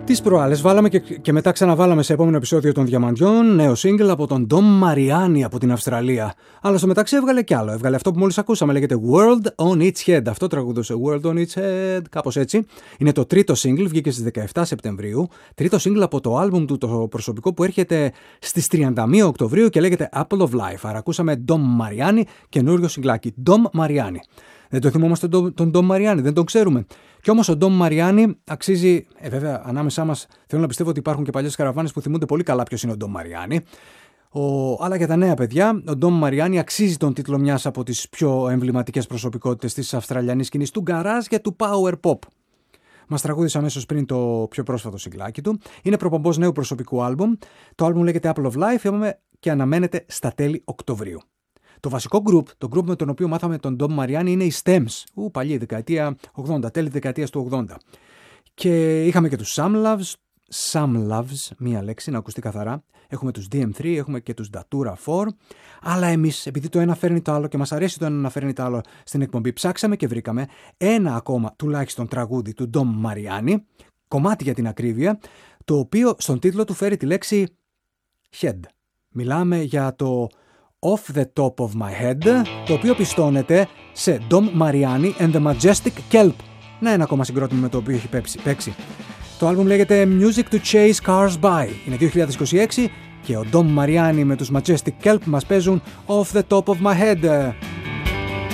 Τις προάλλες βάλαμε και μετά ξαναβάλαμε σε επόμενο επεισόδιο των Διαμαντιών νέο single από τον Dom Mariani από την Αυστραλία. Αλλά στο μεταξύ έβγαλε κι άλλο. Έβγαλε αυτό που μόλις ακούσαμε, λέγεται World on Its Head. Αυτό τραγουδούσε World on Its Head, κάπως έτσι. Είναι το τρίτο single, βγήκε στις 17 Σεπτεμβρίου. Τρίτο single από το άλμπουμ του, το προσωπικό που έρχεται στις 31 Οκτωβρίου και λέγεται Apple of Life. Άρα ακούσαμε Dom Mariani, καινούριο συγκλάκι. Dom Mariani. Δεν το θυμόμαστε τον Dom Mariani, δεν τον ξέρουμε. Κι όμως ο Dom Mariani αξίζει, βέβαια ανάμεσά μας θέλω να πιστεύω ότι υπάρχουν και παλιές καραβάνες που θυμούνται πολύ καλά ποιος είναι ο Dom Mariani. Αλλά για τα νέα παιδιά, ο Dom Mariani αξίζει τον τίτλο μιας από τις πιο εμβληματικές προσωπικότητες της αυστραλιανής σκηνής, του γκαράζ και του power pop. Μας τραγούδισε αμέσως πριν το πιο πρόσφατο συγκλάκι του. Είναι προπομπός νέου προσωπικού άλμπουμ. Το άλμπουμ λέγεται Apple of Life και αναμένεται στα τέλη Οκτωβρίου. Το βασικό το group με τον οποίο μάθαμε τον Dom Mariani είναι οι Stems, παλιή δεκαετία 80, τέλη δεκαετίας του 80. Και είχαμε και τους Some Loves, μία λέξη να ακουστεί καθαρά. Έχουμε τους DM3, έχουμε και τους Datura 4. Αλλά εμείς, επειδή το ένα φέρνει το άλλο και μας αρέσει το ένα να φέρνει το άλλο στην εκπομπή, ψάξαμε και βρήκαμε ένα ακόμα τουλάχιστον τραγούδι του Dom Mariani, κομμάτι για την ακρίβεια, το οποίο στον τίτλο του φέρει τη λέξη head. Μιλάμε για το Off the Top of My Head, το οποίο πιστώνεται σε Dom Mariani and the Majestic Kelp. Να ένα ακόμα συγκρότημα με το οποίο έχει παίξει. Το άλμπουμ λέγεται Music to Chase Cars By. Είναι 2026 και ο Dom Mariani με τους Majestic Kelp μας παίζουν Off the Top of My Head.